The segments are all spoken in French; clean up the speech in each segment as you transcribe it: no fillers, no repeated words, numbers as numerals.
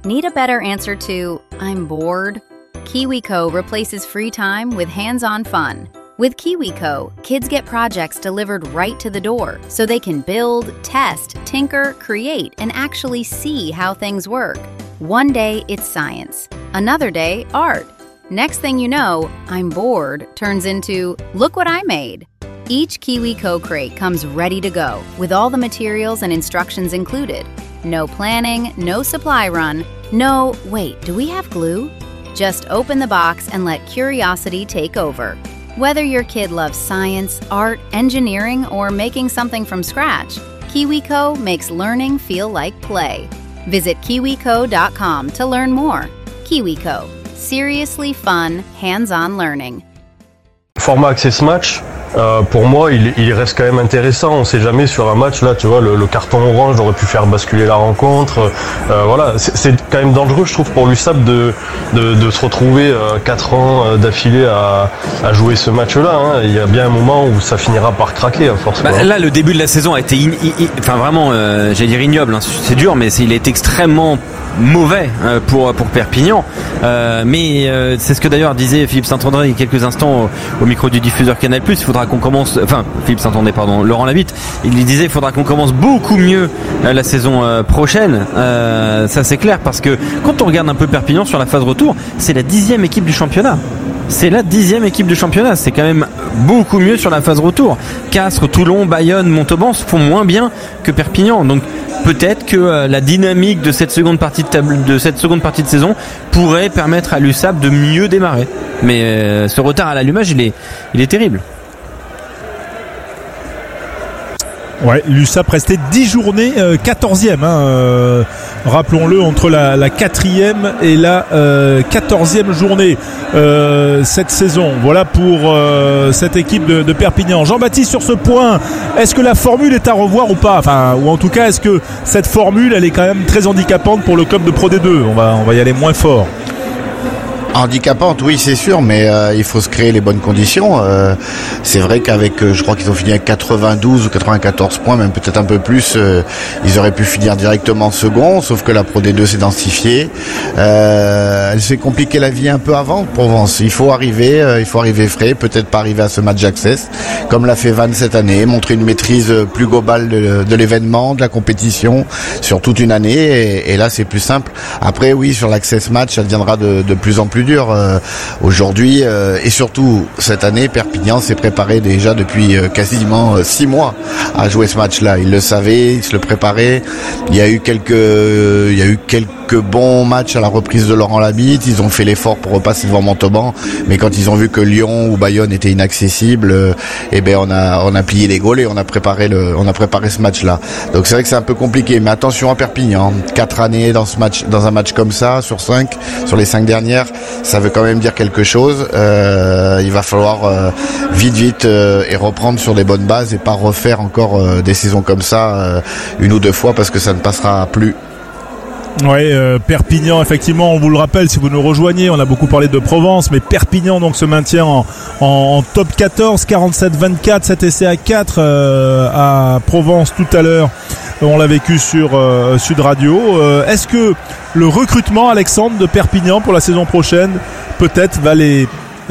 Need a better answer to "I'm bored"? KiwiCo replaces free time with hands-on fun. With KiwiCo, kids get projects delivered right to the door so they can build, test, tinker, create, and actually see how things work. One day, it's science. Another day, art. Next thing you know, "I'm bored" turns into "Look what I made." Each KiwiCo crate comes ready to go with all the materials and instructions included. No planning, no supply run, no, wait, do we have glue? Just open the box and let curiosity take over. Whether your kid loves science, art, engineering, or making something from scratch, KiwiCo makes learning feel like play. Visit KiwiCo.com to learn more. KiwiCo. Seriously fun, hands-on learning. Format Access Match, pour moi, il reste quand même intéressant. On sait jamais sur un match, là, tu vois, le carton orange aurait pu faire basculer la rencontre. Voilà, c'est quand même dangereux, je trouve, pour l'USAP de se retrouver 4 ans d'affilée à jouer ce match-là. Hein. Il y a bien un moment où ça finira par craquer, à force. Là, le début de la saison a été, vraiment, j'allais dire ignoble. Hein. C'est dur, mais il est extrêmement mauvais pour Perpignan. Mais c'est ce que d'ailleurs disait Philippe Saint-André il y a quelques instants au micro du diffuseur Canal+. Il faudra qu'on commence, Laurent Labitte, il disait il faudra qu'on commence beaucoup mieux la saison prochaine. Ça c'est clair, parce que quand on regarde un peu Perpignan sur la phase retour, c'est la 10e équipe du championnat. C'est quand même beaucoup mieux sur la phase retour. Castres, Toulon, Bayonne, Montauban font moins bien que Perpignan. Donc peut-être que la dynamique de cette seconde partie de saison pourrait permettre à l'USAP de mieux démarrer. Mais ce retard à l'allumage, il est terrible. Ouais, l'USAP restait 10 journées 14e, rappelons-le, entre la 4e et la 14e journée cette saison. Voilà pour cette équipe de Perpignan. Jean-Baptiste, sur ce point, est-ce que la formule est à revoir ou pas? Ou en tout cas, est-ce que cette formule, elle est quand même très handicapante pour le club de Pro D2? On va y aller moins fort. Handicapante, oui, c'est sûr, mais il faut se créer les bonnes conditions. C'est vrai qu'avec, je crois qu'ils ont fini avec 92 ou 94 points, même peut-être un peu plus, ils auraient pu finir directement second, sauf que la Pro D2 s'est densifiée. Elle s'est compliqué la vie un peu avant, Provence. Il faut arriver frais, peut-être pas arriver à ce match Access, comme l'a fait Vannes cette année, montrer une maîtrise plus globale de l'événement, de la compétition, sur toute une année, et là c'est plus simple. Après, oui, sur l'Access Match, ça deviendra de plus en plus dur aujourd'hui, et surtout cette année, Perpignan s'est préparé déjà depuis quasiment 6 mois à jouer ce match-là. Ils le savaient, ils se le préparaient. Il y a eu quelques bons matchs à la reprise de Laurent Labitte. Ils ont fait l'effort pour repasser devant Montauban, mais quand ils ont vu que Lyon ou Bayonne étaient inaccessibles, on a plié les Gaules et on a préparé ce match-là. Donc c'est vrai que c'est un peu compliqué, mais attention à Perpignan. 4 années dans un match comme ça, sur les 5 dernières, ça veut quand même dire quelque chose. Il va falloir vite et reprendre sur des bonnes bases et pas refaire encore des saisons comme ça une ou deux fois, parce que ça ne passera plus. Oui, Perpignan, effectivement, on vous le rappelle si vous nous rejoignez, on a beaucoup parlé de Provence, mais Perpignan donc se maintient en top 14, 47-24, 7 essais à 4 à Provence tout à l'heure. On l'a vécu sur Sud Radio. Est-ce que le recrutement, Alexandre, de Perpignan pour la saison prochaine, peut-être va les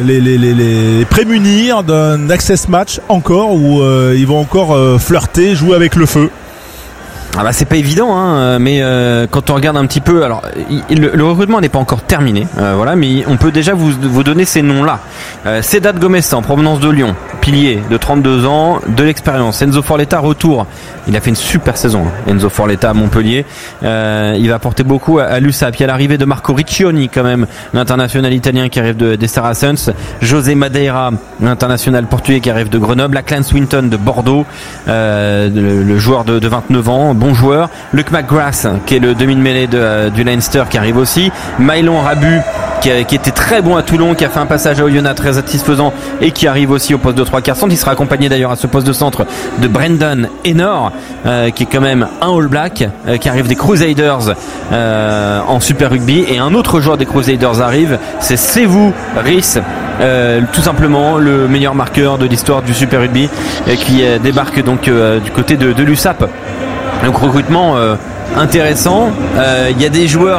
prémunir d'un access match encore, où ils vont encore flirter, jouer avec le feu? C'est pas évident, mais quand on regarde un petit peu, alors le recrutement n'est pas encore terminé, mais on peut déjà vous donner ces noms-là. Sedat Gomez en provenance de Lyon, pilier de 32 ans, de l'expérience. Enzo Forletta, retour. Il a fait une super saison, Enzo Forletta à Montpellier. Il va apporter beaucoup à l'USAP. Il y a l'arrivée de Marco Riccioni, quand même, l'international italien qui arrive des Saracens. José Madeira, l'international portugais qui arrive de Grenoble. Lachlan Swinton de Bordeaux, le joueur de 29 ans, bon joueur. Luc McGrath, qui est le demi-de-mêlée du Leinster, qui arrive aussi. Maïlon Rabu, qui était très bon à Toulon, qui a fait un passage à Oyonnax très satisfaisant et qui arrive aussi au poste de 3/4 centre. Il sera accompagné d'ailleurs à ce poste de centre de Brendan Enor, qui est quand même un All Black, qui arrive des Crusaders en Super Rugby. Et un autre joueur des Crusaders arrive, c'est Sevu Rhys, tout simplement le meilleur marqueur de l'histoire du Super Rugby, qui débarque donc du côté de l'USAP. Donc recrutement intéressant. Il y a des joueurs